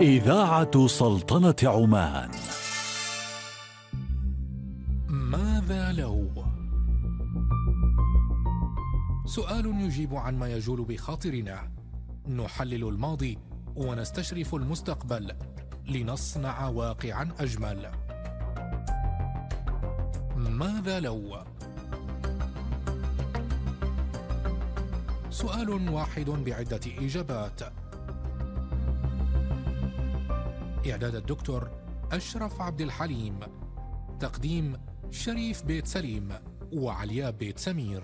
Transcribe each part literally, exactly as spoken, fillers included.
إذاعة سلطنة عمان. ماذا لو؟ سؤال يجيب عن ما يجول بخاطرنا. نحلل الماضي ونستشرف المستقبل لنصنع واقعا أجمل. ماذا لو؟ سؤال واحد بعدة إجابات. إعداد الدكتور أشرف عبد الحليم. تقديم شريف بيت سليم وعلياء بيت سمير.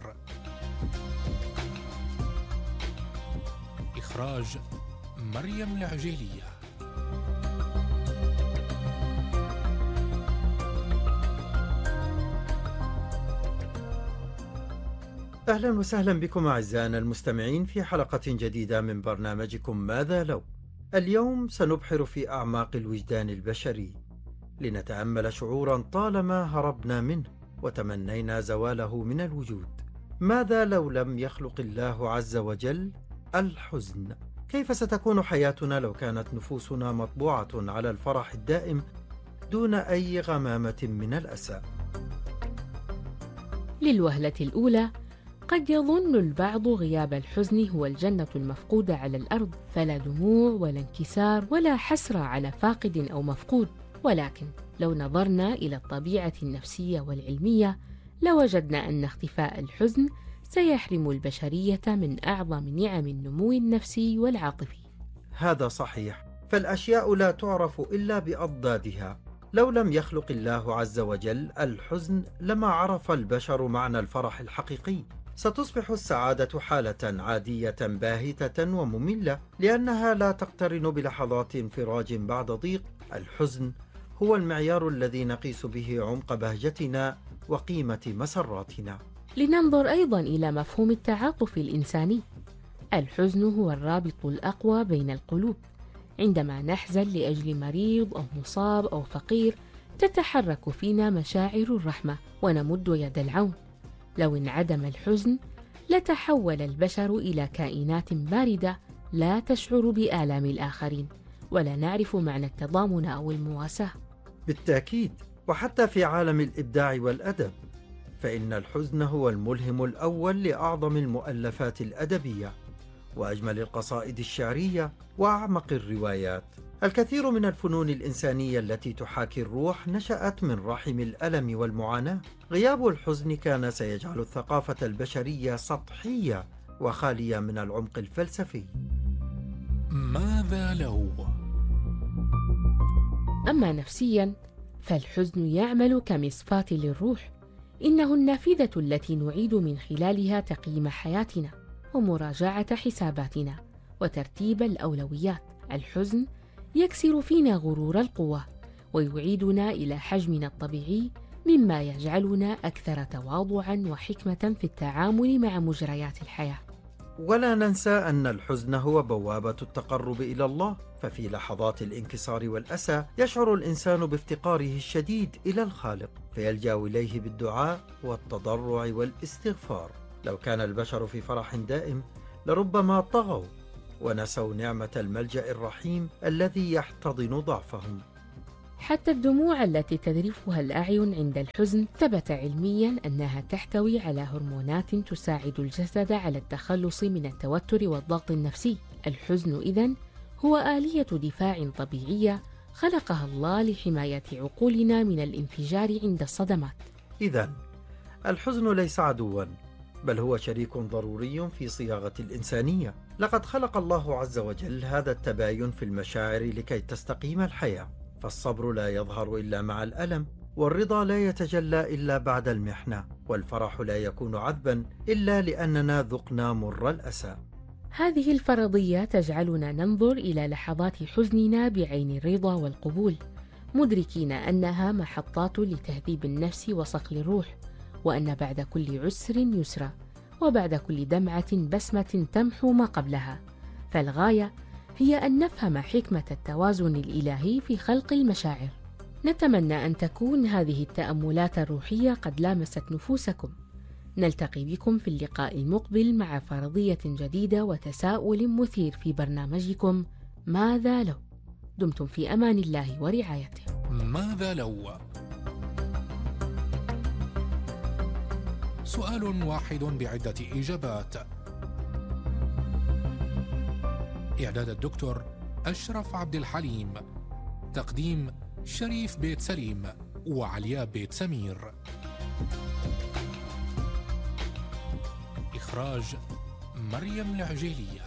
إخراج مريم العجيلية. أهلا وسهلا بكم أعزائنا المستمعين في حلقة جديدة من برنامجكم ماذا لو. اليوم سنبحر في أعماق الوجدان البشري لنتأمل شعورا طالما هربنا منه وتمنينا زواله من الوجود. ماذا لو لم يخلق الله عز وجل الحزن؟ كيف ستكون حياتنا لو كانت نفوسنا مطبوعة على الفرح الدائم دون أي غمامة من الأسى؟ للوهلة الأولى قد يظن البعض غياب الحزن هو الجنة المفقودة على الأرض، فلا دموع ولا انكسار ولا حسرة على فاقد أو مفقود. ولكن لو نظرنا إلى الطبيعة النفسية والعلمية لوجدنا أن اختفاء الحزن سيحرم البشرية من أعظم نعم النمو النفسي والعاطفي. هذا صحيح، فالأشياء لا تعرف إلا بأضدادها. لو لم يخلق الله عز وجل الحزن لما عرف البشر معنى الفرح الحقيقي. ستصبح السعادة حالة عادية باهتة ومملة لأنها لا تقترن بلحظات انفراج بعد ضيق. الحزن هو المعيار الذي نقيس به عمق بهجتنا وقيمة مسراتنا. لننظر أيضا إلى مفهوم التعاطف الإنساني. الحزن هو الرابط الأقوى بين القلوب. عندما نحزن لأجل مريض أو مصاب أو فقير تتحرك فينا مشاعر الرحمة ونمد يد العون. لو انعدم الحزن لتحول البشر إلى كائنات باردة لا تشعر بآلام الآخرين ولا نعرف معنى التضامن أو المواساة. بالتأكيد، وحتى في عالم الإبداع والأدب فإن الحزن هو الملهم الأول لأعظم المؤلفات الأدبية وأجمل القصائد الشعرية وأعمق الروايات. الكثير من الفنون الإنسانية التي تحاكي الروح نشأت من رحم الألم والمعاناة. غياب الحزن كان سيجعل الثقافة البشرية سطحية وخالية من العمق الفلسفي. ماذا لو؟ أما نفسيا فالحزن يعمل كمصفاة للروح. إنه النافذة التي نعيد من خلالها تقييم حياتنا ومراجعة حساباتنا وترتيب الأولويات. الحزن يكسر فينا غرور القوة ويعيدنا إلى حجمنا الطبيعي، مما يجعلنا أكثر تواضعا وحكمة في التعامل مع مجريات الحياة. ولا ننسى أن الحزن هو بوابة التقرب إلى الله، ففي لحظات الانكسار والأسى يشعر الإنسان بافتقاره الشديد إلى الخالق فيلجأ إليه بالدعاء والتضرع والاستغفار. لو كان البشر في فرح دائم لربما طغوا ونسوا نعمة الملجأ الرحيم الذي يحتضن ضعفهم. حتى الدموع التي تذرفها الأعين عند الحزن ثبت علميا أنها تحتوي على هرمونات تساعد الجسد على التخلص من التوتر والضغط النفسي. الحزن إذن هو آلية دفاع طبيعية خلقها الله لحماية عقولنا من الانفجار عند الصدمات. إذن الحزن ليس عدوا، بل هو شريك ضروري في صياغة الإنسانية. لقد خلق الله عز وجل هذا التباين في المشاعر لكي تستقيم الحياة. فالصبر لا يظهر إلا مع الألم، والرضا لا يتجلى إلا بعد المحنة، والفرح لا يكون عذبا إلا لأننا ذقنا مر الأسى. هذه الفرضية تجعلنا ننظر إلى لحظات حزننا بعين الرضا والقبول، مدركين أنها محطات لتهذيب النفس وصقل الروح، وأن بعد كل عسر يسرا، وبعد كل دمعة بسمة تمحو ما قبلها. فالغاية هي أن نفهم حكمة التوازن الإلهي في خلق المشاعر. نتمنى أن تكون هذه التأملات الروحية قد لامست نفوسكم. نلتقي بكم في اللقاء المقبل مع فرضية جديدة وتساؤل مثير في برنامجكم ماذا لو. دمتم في أمان الله ورعايته. ماذا لو؟ سؤال واحد بعدة إجابات. إعداد الدكتور أشرف عبد الحليم. تقديم شريف بيت سليم وعلياء بيت سمير. إخراج مريم العجيلية.